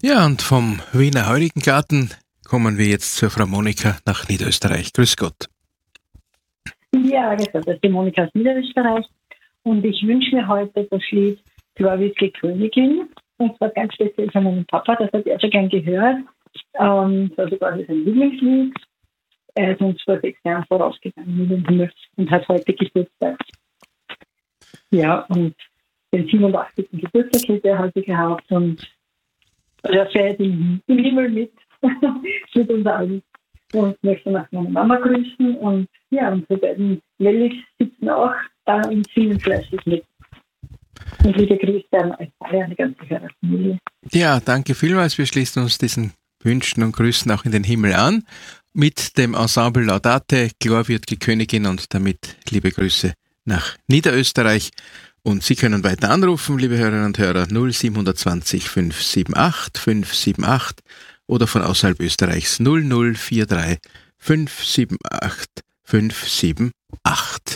Ja, und vom Wiener Heurigengarten kommen wir jetzt zur Frau Monika nach Niederösterreich. Grüß Gott. Ja, das ist die Monika aus Niederösterreich. Und ich wünsche mir heute das Lied Glorwürdige Königin. Und zwar ganz speziell von meinem Papa, das hat er schon gern gehört. Das war sogar sein Lieblingslied. Er ist uns vor 6 Jahren vorausgegangen in den Himmel und hat heute Geburtstag. Ja, und den 87. Geburtstag hätte er heute gehabt und er fährt im Himmel mit uns allen. Und möchte nach meiner Mama grüßen. Und ja, unsere beiden Lellis sitzen auch da und singen fleißig mit. Und liebe Grüße an euch alle, an die ganze Hörerfamilie. Ja, danke vielmals. Wir schließen uns diesen Wünschen und Grüßen auch in den Himmel an. Mit dem Ensemble Laudate, Glorwürdige Königin und damit liebe Grüße nach Niederösterreich. Und Sie können weiter anrufen, liebe Hörerinnen und Hörer, 0720 578 578 oder von außerhalb Österreichs 0043 578 578.